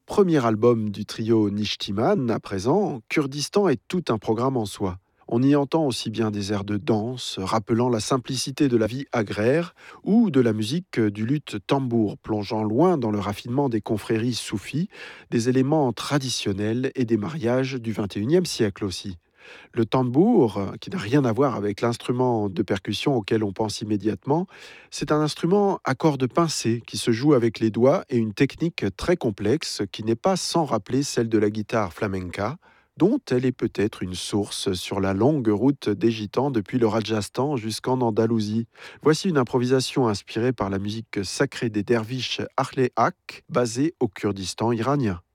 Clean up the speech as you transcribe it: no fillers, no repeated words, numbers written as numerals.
premier album du trio Nishtiman, à présent, Kurdistan est tout un programme en soi. On y entend aussi bien des airs de danse, rappelant la simplicité de la vie agraire, ou de la musique du luth tambour, plongeant loin dans le raffinement des confréries soufis, des éléments traditionnels et des mariages du XXIe siècle aussi. Le tambour, qui n'a rien à voir avec l'instrument de percussion auquel on pense immédiatement, c'est un instrument à cordes pincées qui se joue avec les doigts et une technique très complexe qui n'est pas sans rappeler celle de la guitare flamenca, dont elle est peut-être une source sur la longue route des Gitans depuis le Rajasthan jusqu'en Andalousie. Voici une improvisation inspirée par la musique sacrée des derviches Ahle Ak, basée au Kurdistan iranien.